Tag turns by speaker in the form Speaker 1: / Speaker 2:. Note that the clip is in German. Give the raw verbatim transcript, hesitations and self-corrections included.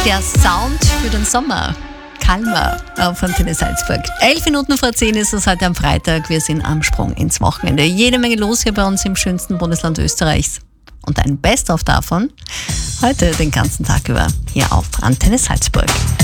Speaker 1: Der Sound für den Sommer. Kalmar auf Antenne Salzburg. Elf Minuten vor zehn ist es heute am Freitag. Wir sind am Sprung ins Wochenende. Jede Menge los hier bei uns im schönsten Bundesland Österreichs. Und ein Best-of davon heute den ganzen Tag über hier auf Antenne Salzburg.